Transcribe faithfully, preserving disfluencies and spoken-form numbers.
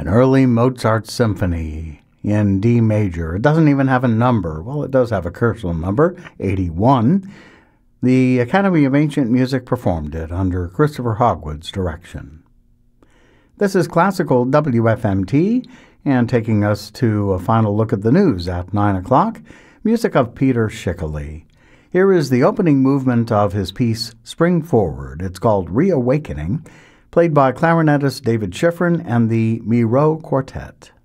An early Mozart symphony in D major. It doesn't even have a number. Well, it does have a cursive number, eighty-one. The Academy of Ancient Music performed it under Christopher Hogwood's direction. This is Classical W F M T, and taking us to a final look at the news at nine o'clock, music of Peter Schickele. Here is the opening movement of his piece, Spring Forward. It's called Reawakening, played by clarinetist David Schifrin and the Miro Quartet.